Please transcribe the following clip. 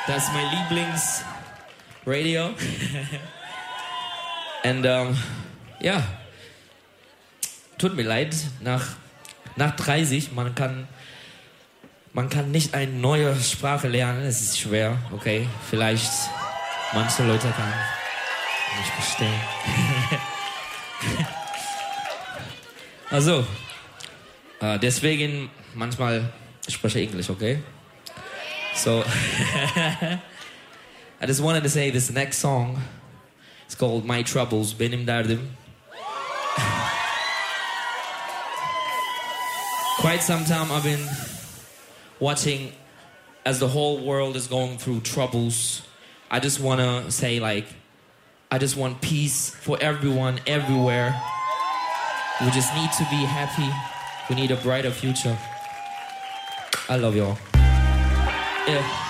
Das ist mein Lieblingsradio. Und ja, tut mir leid, nach 30, man kann nicht eine neue Sprache lernen, es ist schwer, okay? Vielleicht manche Leute kann nicht verstehen. Also, deswegen manchmal spreche ich Englisch, okay? So, I just wanted to say this next song is called My Troubles, Benim Derdim. Quite some time I've been watching as the whole world is going through troubles. I just want to say, like, I just want peace for everyone, everywhere. We just need to be happy. We need a brighter future. I love y'all. Yeah.